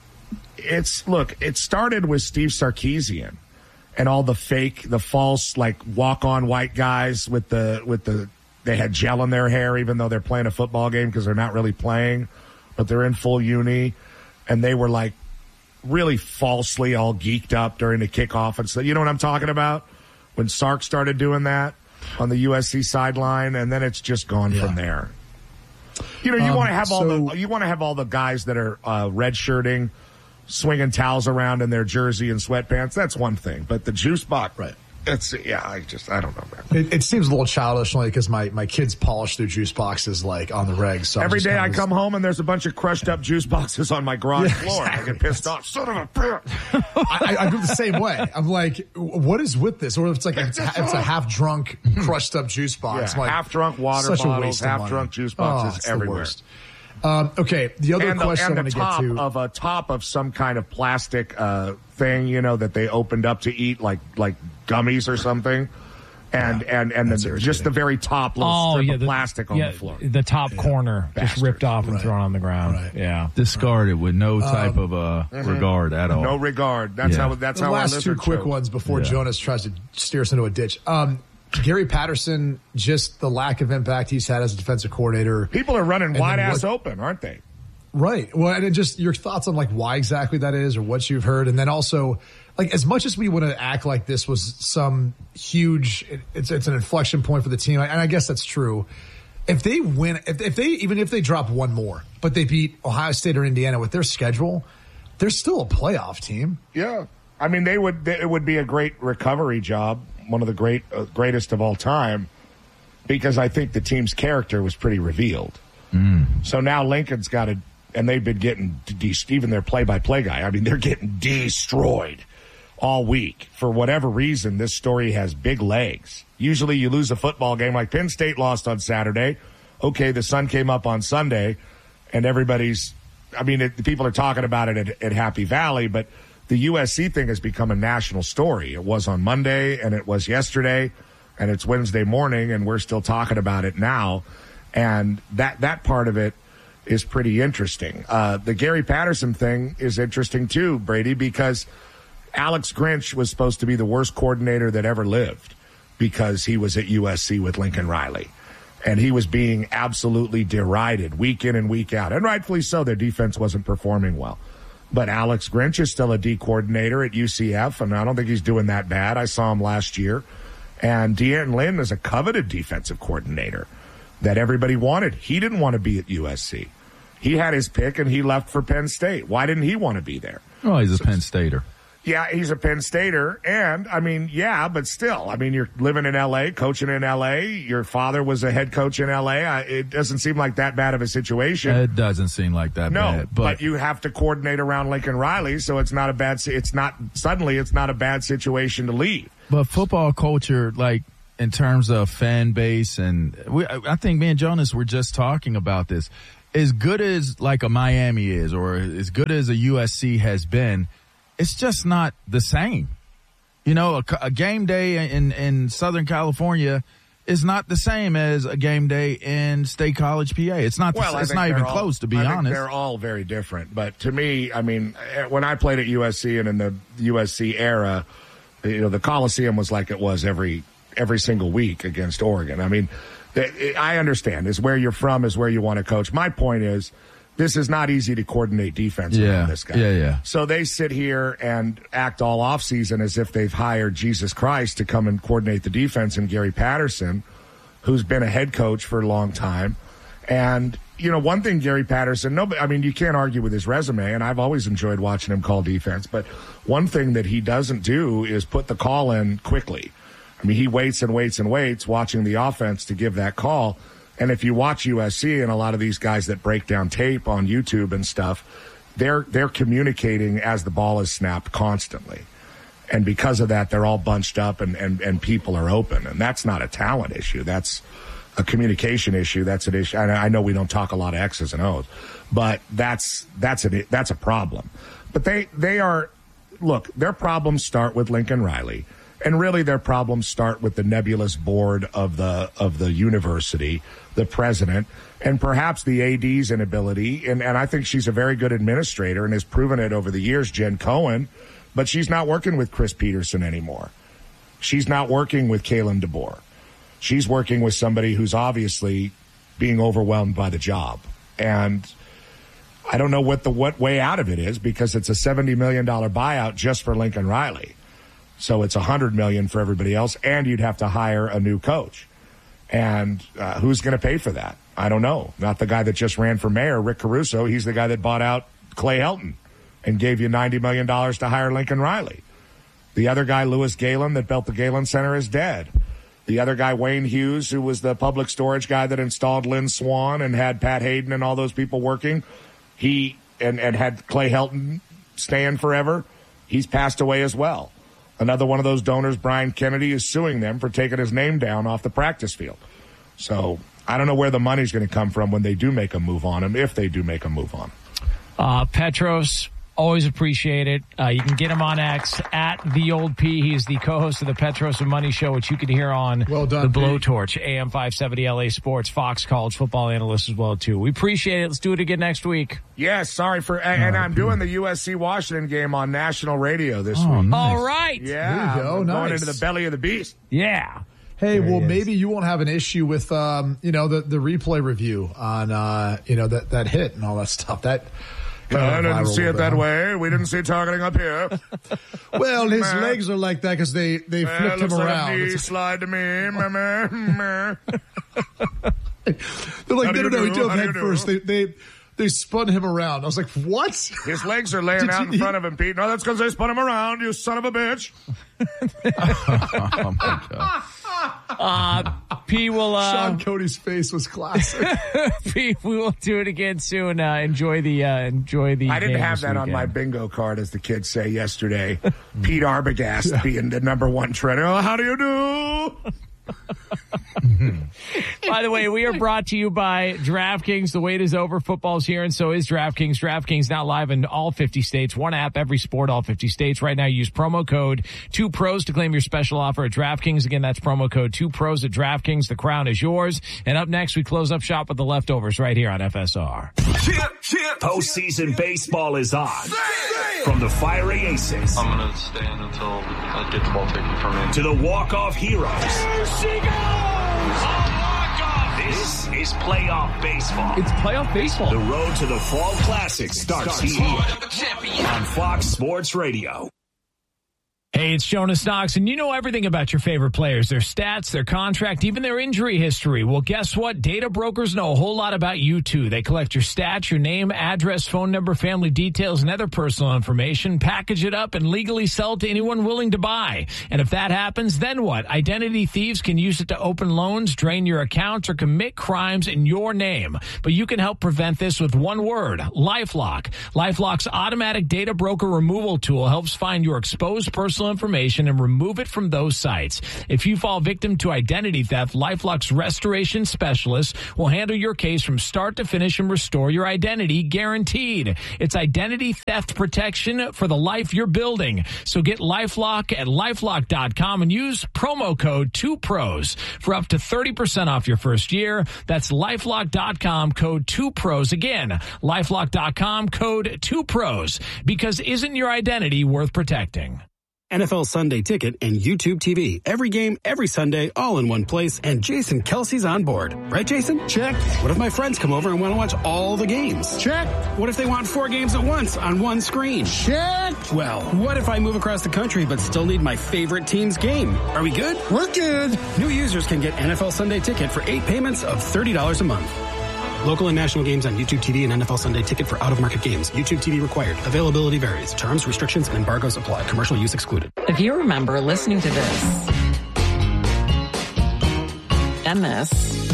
look, it started with Steve Sarkisian and all the false, walk-on white guys with they had gel in their hair, even though they're playing a football game because they're not really playing, but they're in full uni. And they were really falsely all geeked up during the kickoff. And so, you know what I'm talking about? When Sark started doing that on the USC sideline, and then it's just gone from there. You want to have all the guys that are redshirting, swinging towels around in their jersey and sweatpants. That's one thing, but the juice box, right? I don't know, man. It seems a little childish, because my kids polish their juice boxes on the regs. So every day I come home and there's a bunch of crushed up juice boxes on my garage floor. Exactly. I get pissed off. Son of a bitch. I do the same way. I'm like, what is with this? Or it's a half drunk, crushed up juice box. Yeah, half drunk water bottles, half drunk juice boxes everywhere. Okay, the other question I want to get to of a top of some kind of plastic thing, that they opened up to eat like gummies or something, and just the very top little strip of plastic on the floor. The top corner just ripped off and thrown on the ground. Right. Yeah, discarded with no type of regard at all. No regard. That's how. The last two quick ones before Jonas tries to steer us into a ditch. Gary Patterson, just the lack of impact he's had as a defensive coordinator. People are running wide ass open, aren't they? Right. Well, and just your thoughts on why exactly that is, or what you've heard, and then also as much as we want to act like this was some huge, it's an inflection point for the team, and I guess that's true. If they win, even if they drop one more, but they beat Ohio State or Indiana with their schedule, they're still a playoff team. Yeah, I mean it would be a great recovery job. One of the greatest of all time, because I think the team's character was pretty revealed. So now Lincoln's got to, and they've been getting, even their play-by-play guy, I mean, they're getting destroyed all week. For whatever reason, this story has big legs. Usually you lose a football game, like Penn State lost on Saturday. Okay, the sun came up on Sunday, and people are talking about it at Happy Valley, but the USC thing has become a national story. It was on Monday, and it was yesterday, and it's Wednesday morning, and we're still talking about it now. And that part of it is pretty interesting. The Gary Patterson thing is interesting too, Brady, because Alex Grinch was supposed to be the worst coordinator that ever lived because he was at USC with Lincoln Riley. And he was being absolutely derided week in and week out. And rightfully so, their defense wasn't performing well. But Alex Grinch is still a D coordinator at UCF, and I don't think he's doing that bad. I saw him last year. And De'Aaron Lynn is a coveted defensive coordinator. that everybody wanted. He didn't want to be at USC. He had his pick, and he left for Penn State. Why didn't he want to be there? Oh, he's a Penn Stater. Yeah, he's a Penn Stater, and, I mean, yeah, but still, I mean, you're living in L.A., coaching in L.A., your father was a head coach in L.A., it doesn't seem like that bad of a situation. It doesn't seem like that bad. No, but you have to coordinate around Lincoln Riley, so it's not a bad situation to leave. But football culture, like, in terms of fan base, and I think me and Jonas were just talking about this, as good as, like, a Miami is, or as good as a USC has been, it's just not the same. You know, a game day in Southern California is not the same as a game day in State College, PA. It's not. It's not even close, to be honest. They're all very different. But to me, I mean, when I played at USC and in the USC era, you know, the Coliseum was like it was every single week against Oregon. I mean, I understand. Is where you're from is where you want to coach. My point is, this is not easy to coordinate defense around this guy. Yeah. So they sit here and act all offseason as if they've hired Jesus Christ to come and coordinate the defense, and Gary Patterson, who's been a head coach for a long time. And, you know, one thing Gary Patterson, you can't argue with his resume, and I've always enjoyed watching him call defense. But one thing that he doesn't do is put the call in quickly. I mean, he waits and waits and waits, watching the offense to give that call. And if you watch USC and a lot of these guys that break down tape on YouTube and stuff, they're communicating as the ball is snapped constantly. And because of that, they're all bunched up and people are open. And that's not a talent issue. That's a communication issue. That's an issue. And I know we don't talk a lot of X's and O's, but that's a problem. But their problems start with Lincoln Riley. And really, their problems start with the nebulous board of the university, the president, and perhaps the AD's inability. And I think she's a very good administrator and has proven it over the years, Jen Cohen. But she's not working with Chris Peterson anymore. She's not working with Kalen DeBoer. She's working with somebody who's obviously being overwhelmed by the job. And I don't know what way out of it is, because it's a $70 million buyout just for Lincoln Riley. So it's $100 million for everybody else, and you'd have to hire a new coach. And who's going to pay for that? I don't know. Not the guy that just ran for mayor, Rick Caruso. He's the guy that bought out Clay Helton and gave you $90 million to hire Lincoln Riley. The other guy, Louis Galen, that built the Galen Center, is dead. The other guy, Wayne Hughes, who was the public storage guy that installed Lynn Swan and had Pat Hayden and all those people working, he and had Clay Helton staying forever, he's passed away as well. Another one of those donors, Brian Kennedy, is suing them for taking his name down off the practice field. So I don't know where the money's going to come from when they do make a move on him, if they do make a move on. Petros, always appreciate it. You can get him on X at the old P. He's the co-host of the Petros and Money Show, which you can hear on well done, the Blowtorch, AM 570 LA Sports, Fox College football analyst as well, too. We appreciate it. Let's do it again next week. Yeah, sorry for, and I'm doing the USC Washington game on national radio this week. Nice. All right. Yeah. There you go. Going into the belly of the beast. Yeah. Hey, well, maybe you won't have an issue with, the replay review on, that hit and all that stuff. That. I didn't see it that way. We didn't see targeting up here. Well, his legs are like that because they flipped him around. Like slide to me. They're like, no, he dove head first. They spun him around. I was like, what? His legs are laying out in front of him, Pete. No, that's because they spun him around, you son of a bitch. Oh, my God. P will... Sean Cody's face was classic. P, we will do it again soon. Enjoy the I didn't have that weekend. on my bingo card, as the kids say yesterday. Pete Arbogast being the number one trainer. Oh, how do you do? By the way, we are brought to you by DraftKings. The wait is over. Football's here, and so is DraftKings. DraftKings now live in all 50 states. One app, every sport, all 50 states. Right now, use promo code 2pros to claim your special offer at DraftKings. Again, that's promo code 2pros at DraftKings. The crown is yours. And up next, we close up shop with the leftovers right here on FSR. Postseason baseball is on. From the fiery aces. I'm going to stand until I get the ball taken from me. To the walk-off heroes. There she goes! A walk-off! This is playoff baseball. It's playoff baseball. The road to the Fall Classic starts here on Fox Sports Radio. Hey, it's Jonas Knox, and you know everything about your favorite players, their stats, their contract, even their injury history. Well, guess what? Data brokers know a whole lot about you, too. They collect your stats, your name, address, phone number, family details, and other personal information, package it up, and legally sell it to anyone willing to buy. And if that happens, then what? Identity thieves can use it to open loans, drain your accounts, or commit crimes in your name. But you can help prevent this with one word: LifeLock. LifeLock's automatic data broker removal tool helps find your exposed personal information and remove it from those sites. If you fall victim to identity theft, LifeLock's restoration specialist will handle your case from start to finish and restore your identity, guaranteed. It's identity theft protection for the life you're building. So get LifeLock at LifeLock.com and use promo code 2pros for up to 30% off your first year. That's LifeLock.com, code 2pros. Again, LifeLock.com, code 2pros. Because isn't your identity worth protecting? NFL Sunday Ticket and YouTube TV. Every game, every Sunday, all in one place, and Jason Kelsey's on board. Right, Jason? Check. What if my friends come over and want to watch all the games? Check. What if they want 4 games at once on one screen? Check. Well, what if I move across the country but still need my favorite team's game? Are we good? We're good. New users can get NFL Sunday Ticket for 8 payments of $30 a month. Local and national games on YouTube TV and NFL Sunday Ticket for out-of-market games. YouTube TV required. Availability varies. Terms, restrictions, and embargoes apply. Commercial use excluded. If you remember listening to this and this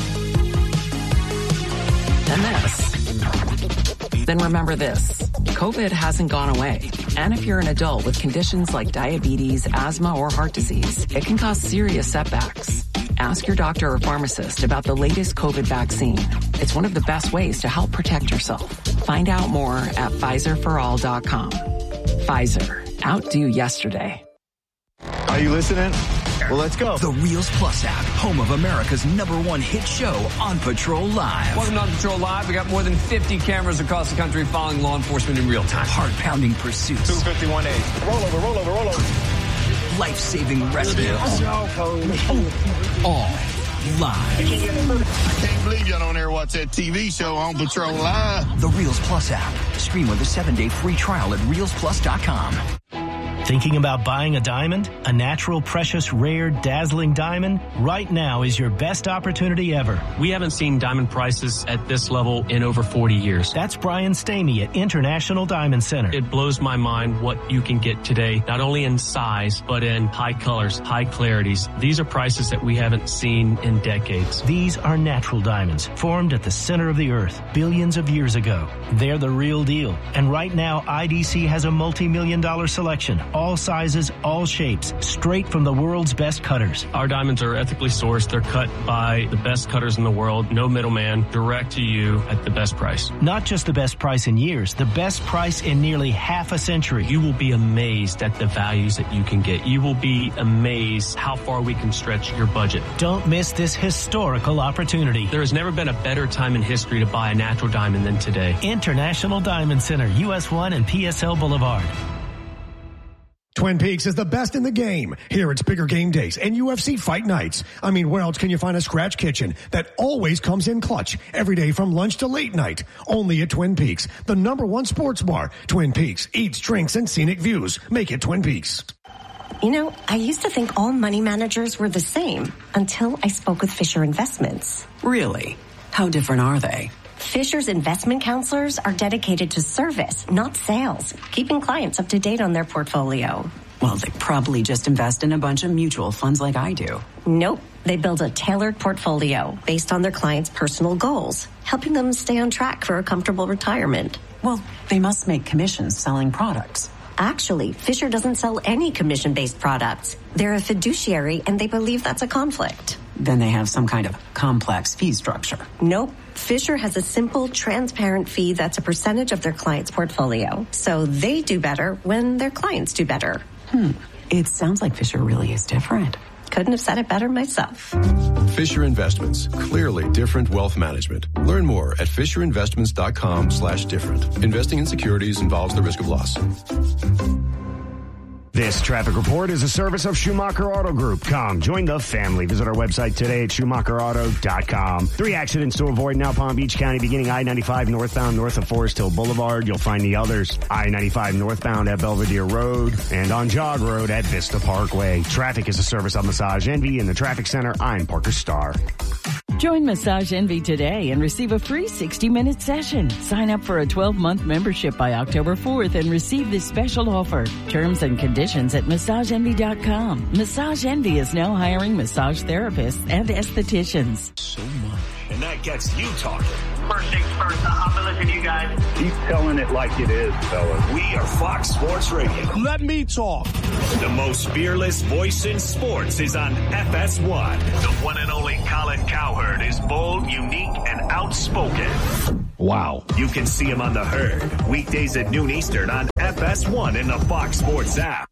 and this, then remember this. COVID hasn't gone away. And if you're an adult with conditions like diabetes, asthma, or heart disease, it can cause serious setbacks. Ask your doctor or pharmacist about the latest COVID vaccine. It's one of the best ways to help protect yourself. Find out more at PfizerForAll.com. Pfizer. Outdo yesterday. Are you listening? Well, let's go. The Reels Plus app, home of America's #1 hit show, On Patrol Live. Welcome to On Patrol Live. We got more than 50 cameras across the country following law enforcement in real time. Heart-pounding pursuits. 251A. Roll over. Life-saving rescue. All live. I can't believe y'all don't ever watch that TV show On Patrol Live. The Reels Plus app. Stream with a 7-day free trial at ReelsPlus.com. Thinking about buying a diamond? A natural, precious, rare, dazzling diamond? Right now is your best opportunity ever. We haven't seen diamond prices at this level in over 40 years. That's Brian Stamey at International Diamond Center. It blows my mind what you can get today, not only in size, but in high colors, high clarities. These are prices that we haven't seen in decades. These are natural diamonds, formed at the center of the earth billions of years ago. They're the real deal. And right now, IDC has a multi-million-dollar selection. All sizes, all shapes, straight from the world's best cutters. Our diamonds are ethically sourced. They're cut by the best cutters in the world. No middleman, direct to you at the best price. Not just the best price in years, the best price in nearly half a century. You will be amazed at the values that you can get. You will be amazed how far we can stretch your budget. Don't miss this historical opportunity. There has never been a better time in history to buy a natural diamond than today. International Diamond Center, US 1 and PSL Boulevard. Twin Peaks is the best in the game. Here it's bigger game days and UFC fight nights. I mean, where else can you find a scratch kitchen that always comes in clutch every day from lunch to late night? Only at Twin Peaks, the #1 sports bar. Twin Peaks, eats, drinks, and scenic views. Make it Twin Peaks. You know, I used to think all money managers were the same until I spoke with Fisher Investments. Really? How different are they? Fisher's investment counselors are dedicated to service, not sales, keeping clients up to date on their portfolio. Well, they probably just invest in a bunch of mutual funds like I do. Nope. They build a tailored portfolio based on their clients' personal goals, helping them stay on track for a comfortable retirement. Well, they must make commissions selling products. Actually, Fisher doesn't sell any commission-based products. They're a fiduciary, and they believe that's a conflict. Then they have some kind of complex fee structure. Nope. Fisher has a simple, transparent fee that's a percentage of their client's portfolio. So they do better when their clients do better. It sounds like Fisher really is different. Couldn't have said it better myself. Fisher Investments. Clearly different wealth management. Learn more at FisherInvestments.com/different. Investing in securities involves the risk of loss. This traffic report is a service of Schumacher Auto Group. Come, join the family. Visit our website today at SchumacherAuto.com. 3 accidents to avoid now, Palm Beach County, beginning I-95 northbound north of Forest Hill Boulevard. You'll find the others. I-95 northbound at Belvedere Road and on Jog Road at Vista Parkway. Traffic is a service of Massage Envy in the traffic center. I'm Parker Starr. Join Massage Envy today and receive a free 60-minute session. Sign up for a 12-month membership by October 4th and receive this special offer. Terms and conditions at MassageEnvy.com. Massage Envy is now hiring massage therapists and estheticians. So much. And that gets you talking. First things first, I'm going to listen to you guys. Keep telling it like it is, fellas. We are Fox Sports Radio. Let me talk. The most fearless voice in sports is on FS1. The one and only Colin Cowherd is bold, unique, and outspoken. Wow. You can see him on The Herd, weekdays at noon Eastern on FS1 in the Fox Sports app.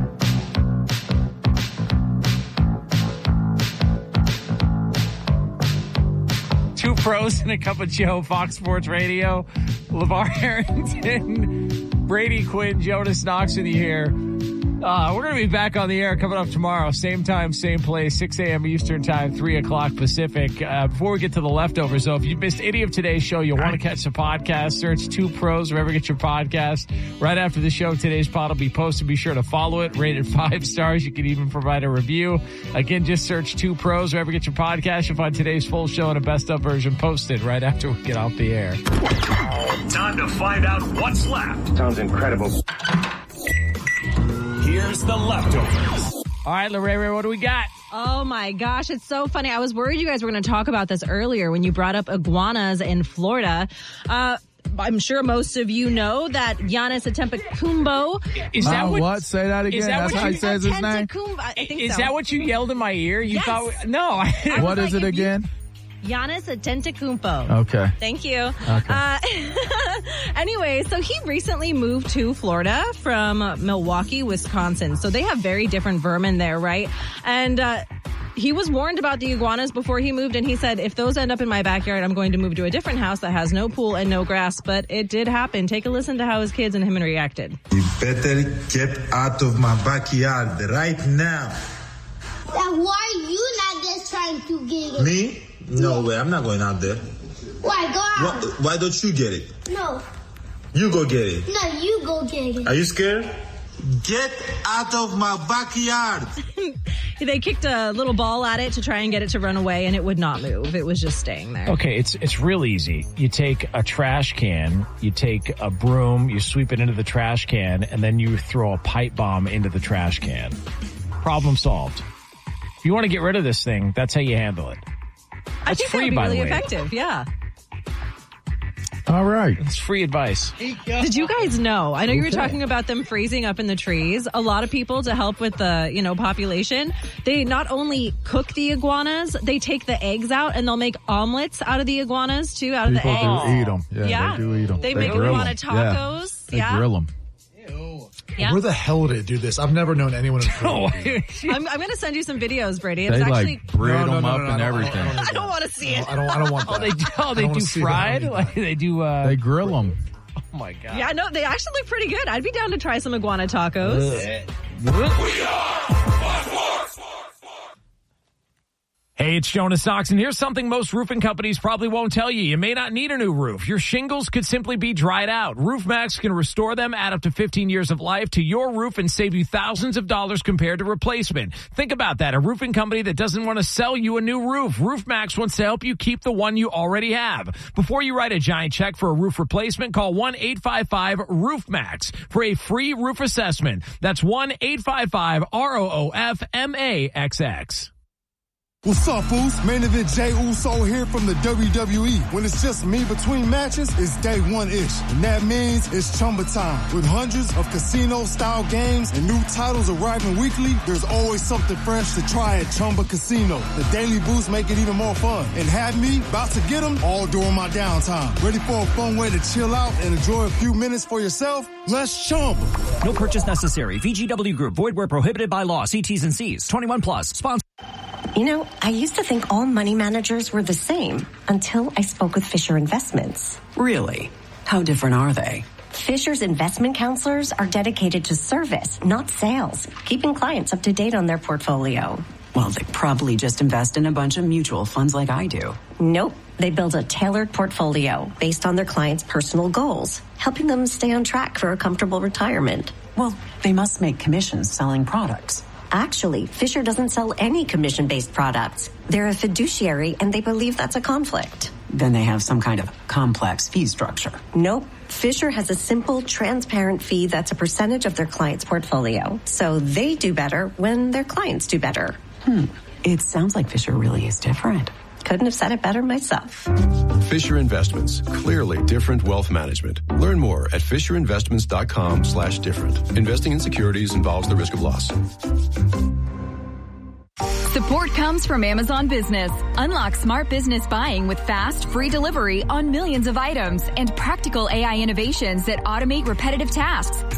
Two pros and a cup of Joe, Fox Sports Radio. LeVar Arrington, Brady Quinn, Jonas Knox with you here. We're going to be back on the air coming up tomorrow. Same time, same place, 6 a.m. Eastern time, 3 o'clock Pacific. Before we get to the leftovers, though, if you missed any of today's show, you'll want to catch the podcast. Search Two Pros wherever you get your podcast. Right after the show, today's pod will be posted. Be sure to follow it. Rated 5 stars. You can even provide a review. Again, just search Two Pros wherever you get your podcast. You'll find today's full show and a best-of version posted right after we get off the air. Time to find out what's left. Sounds incredible. Here's the leftovers. All right, Lorraine, what do we got? Oh, my gosh. It's so funny. I was worried you guys were going to talk about this earlier when you brought up iguanas in Florida. I'm sure most of you know that Giannis Antetokounmpo. Is that what? Say that again. That's how he says his name? I think is so. that what you yelled in my ear? You yes. thought? No. What is it again? Giannis Antetokounmpo. Okay. Thank you. Okay. Anyway, so he recently moved to Florida from Milwaukee, Wisconsin. So they have very different vermin there, right? And he was warned about the iguanas before he moved, and he said, if those end up in my backyard, I'm going to move to a different house that has no pool and no grass. But it did happen. Take a listen to how his kids and him reacted. You better get out of my backyard right now. Why are you not just trying to get it? Me? No way, I'm not going out there. Why? Go out. Why don't you get it? No. You go get it. No, you go get it. Are you scared? Get out of my backyard. They kicked a little ball at it to try and get it to run away, and it would not move. It was just staying there. Okay, it's real easy. You take a trash can, you take a broom, you sweep it into the trash can, and then you throw a pipe bomb into the trash can. Problem solved. If you want to get rid of this thing, that's how you handle it. I think that would be really effective, yeah. All right. It's free advice. Did you guys know? I know you were talking about them freezing up in the trees. A lot of people, to help with the, population, they not only cook the iguanas, they take the eggs out and they'll make omelets out of the iguanas too, out of the eggs. People do eat them. Yeah, they do eat them. They make iguana tacos. They grill them. Yeah. Where the hell did it do this? I've never known anyone in Florida. I'm going to send you some videos, Brady. It's they actually bread them up and everything. I don't want to see it. I don't want that. They do fried? Like they do. They grill them. Oh my god. Yeah, no, they actually look pretty good. I'd be down to try some iguana tacos. Hey, it's Jonas Knox, and here's something most roofing companies probably won't tell you. You may not need a new roof. Your shingles could simply be dried out. RoofMax can restore them, add up to 15 years of life to your roof, and save you thousands of dollars compared to replacement. Think about that. A roofing company that doesn't want to sell you a new roof. RoofMax wants to help you keep the one you already have. Before you write a giant check for a roof replacement, call 1-855-RoofMax for a free roof assessment. That's 1-855-ROOF-MAXX. What's up, Uso? Main event Jey Uso here from the WWE. When it's just me between matches, it's day one-ish. And that means it's Chumba time. With hundreds of casino-style games and new titles arriving weekly, there's always something fresh to try at Chumba Casino. The Daily Boost make it even more fun. And have me about to get them all during my downtime. Ready for a fun way to chill out and enjoy a few minutes for yourself? Let's Chumba. No purchase necessary. VGW Group. Void where prohibited by law. See T's and C's. 21 plus. Sponsor. I used to think all money managers were the same until I spoke with Fisher Investments. Really? How different are they? Fisher's investment counselors are dedicated to service, not sales, keeping clients up to date on their portfolio. Well, they probably just invest in a bunch of mutual funds like I do. Nope. They build a tailored portfolio based on their clients' personal goals, helping them stay on track for a comfortable retirement. Well, they must make commissions selling products. Actually, Fisher doesn't sell any commission-based products. They're a fiduciary, and they believe that's a conflict. Then they have some kind of complex fee structure. Nope. Fisher has a simple, transparent fee that's a percentage of their client's portfolio. So they do better when their clients do better. It sounds like Fisher really is different. Couldn't have said it better myself. Fisher Investments. Clearly different wealth management. Learn more at FisherInvestments.com/different. Investing in securities involves the risk of loss. Support comes from Amazon Business. Unlock smart business buying with fast, free delivery on millions of items and practical AI innovations that automate repetitive tasks.